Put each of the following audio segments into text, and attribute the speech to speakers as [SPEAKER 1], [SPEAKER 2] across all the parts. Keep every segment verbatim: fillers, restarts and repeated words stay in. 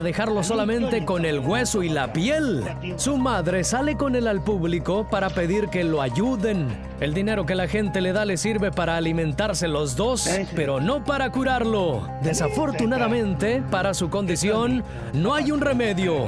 [SPEAKER 1] dejarlo solamente con el hueso y la piel. Su madre sale con él al público para pedir que lo ayuden. El dinero que la gente le da le sirve para alimentarse los dos, pero no para curarlo. Desafortunadamente, para su condición, no hay un remedio.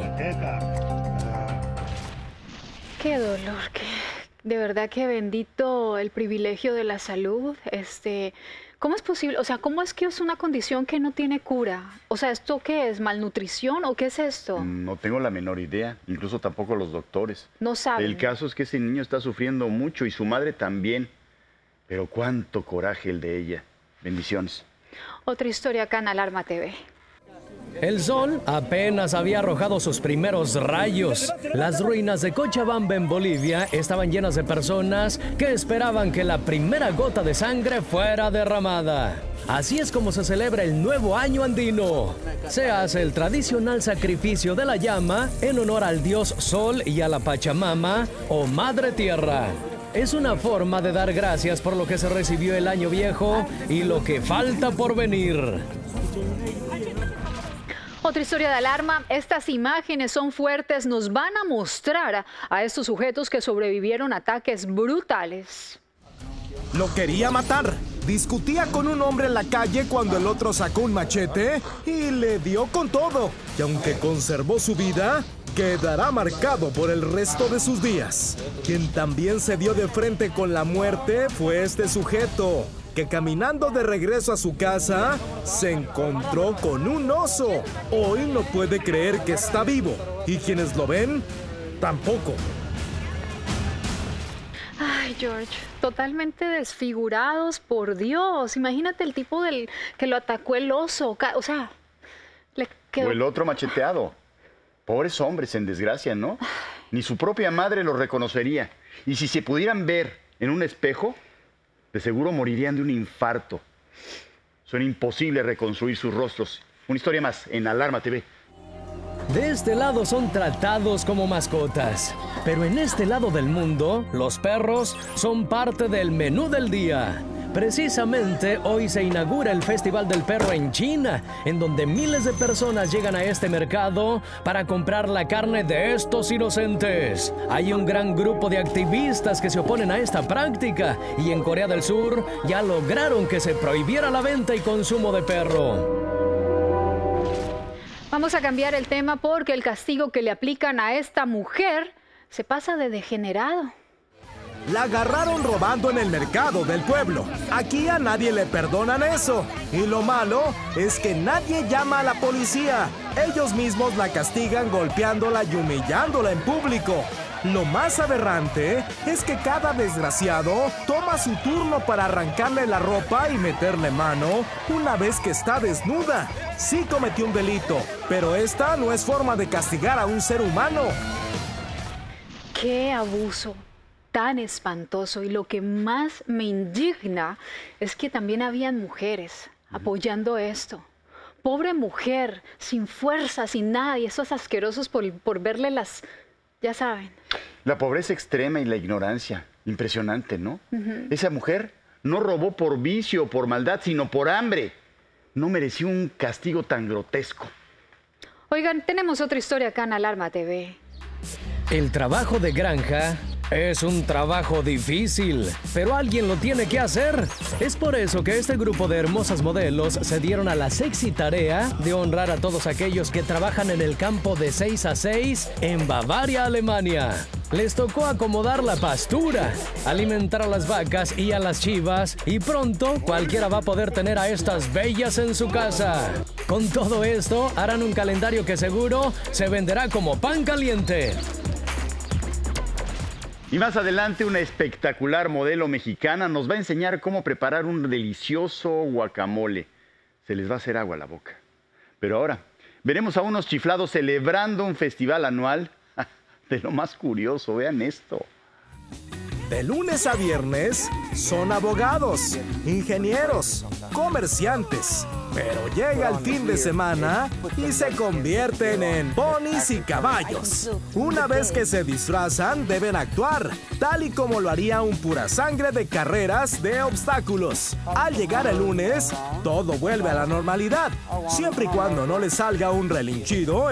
[SPEAKER 2] Qué dolor, qué... de verdad que bendito el privilegio de la salud. Este... ¿Cómo es posible? O sea, ¿cómo es que es una condición que no tiene cura? O sea, ¿esto qué es? ¿Malnutrición o qué es esto?
[SPEAKER 3] No tengo la menor idea, incluso tampoco los doctores.
[SPEAKER 2] No saben.
[SPEAKER 3] El caso es que ese niño está sufriendo mucho y su madre también. Pero cuánto coraje el de ella. Bendiciones.
[SPEAKER 2] Otra historia acá en Alarma T V.
[SPEAKER 1] El sol apenas había arrojado sus primeros rayos. Las ruinas de Cochabamba en Bolivia estaban llenas de personas que esperaban que la primera gota de sangre fuera derramada. Así es como se celebra el nuevo año andino. Se hace el tradicional sacrificio de la llama en honor al dios Sol y a la Pachamama o Madre Tierra. Es una forma de dar gracias por lo que se recibió el año viejo y lo que falta por venir.
[SPEAKER 2] Otra historia de alarma. Estas imágenes son fuertes. Nos van a mostrar a, a estos sujetos que sobrevivieron a ataques brutales.
[SPEAKER 4] Lo quería matar. Discutía con un hombre en la calle cuando el otro sacó un machete y le dio con todo. Y aunque conservó su vida, quedará marcado por el resto de sus días. Quien también se dio de frente con la muerte fue este sujeto, que caminando de regreso a su casa, se encontró con un oso. Hoy no puede creer que está vivo. Y quienes lo ven, tampoco.
[SPEAKER 2] Ay, George, totalmente desfigurados, por Dios. Imagínate el tipo del que lo atacó el oso. O sea, le quedó...
[SPEAKER 3] O el otro macheteado. Pobres hombres en desgracia, ¿no? Ni su propia madre los reconocería. Y si se pudieran ver en un espejo, de seguro morirían de un infarto. Suena imposible reconstruir sus rostros. Una historia más en Alarma T V.
[SPEAKER 1] De este lado son tratados como mascotas, pero en este lado del mundo, los perros son parte del menú del día. Precisamente hoy se inaugura el Festival del Perro en China, en donde miles de personas llegan a este mercado para comprar la carne de estos inocentes. Hay un gran grupo de activistas que se oponen a esta práctica y en Corea del Sur ya lograron que se prohibiera la venta y consumo de perro.
[SPEAKER 2] Vamos a cambiar el tema porque el castigo que le aplican a esta mujer se pasa de degenerado.
[SPEAKER 4] La agarraron robando en el mercado del pueblo. Aquí a nadie le perdonan eso. Y lo malo es que nadie llama a la policía. Ellos mismos la castigan golpeándola y humillándola en público. Lo más aberrante es que cada desgraciado toma su turno para arrancarle la ropa y meterle mano una vez que está desnuda. Sí cometió un delito, pero esta no es forma de castigar a un ser humano.
[SPEAKER 2] ¡Qué abuso tan espantoso! Y lo que más me indigna es que también habían mujeres apoyando esto. Pobre mujer, sin fuerza, sin nada, y esos asquerosos por, por verle las... ya saben.
[SPEAKER 3] La pobreza extrema y la ignorancia. Impresionante, ¿no? Uh-huh. Esa mujer no robó por vicio o por maldad, sino por hambre. No mereció un castigo tan grotesco.
[SPEAKER 2] Oigan, tenemos otra historia acá en Alarma T V.
[SPEAKER 1] El trabajo de granja es un trabajo difícil, pero alguien lo tiene que hacer. Es por eso que este grupo de hermosas modelos se dieron a la sexy tarea de honrar a todos aquellos que trabajan en el campo de seis a seis en Bavaria, Alemania. Les tocó acomodar la pastura, alimentar a las vacas y a las chivas, y pronto cualquiera va a poder tener a estas bellas en su casa. Con todo esto, harán un calendario que seguro se venderá como pan caliente.
[SPEAKER 3] Y más adelante, una espectacular modelo mexicana nos va a enseñar cómo preparar un delicioso guacamole. Se les va a hacer agua a la boca. Pero ahora, veremos a unos chiflados celebrando un festival anual de lo más curioso. Vean esto.
[SPEAKER 4] De lunes a viernes son abogados, ingenieros, comerciantes. Pero llega el fin de semana y se convierten en ponis y caballos. Una vez que se disfrazan, deben actuar, tal y como lo haría un pura sangre de carreras de obstáculos. Al llegar el lunes, todo vuelve a la normalidad, siempre y cuando no les salga un relinchido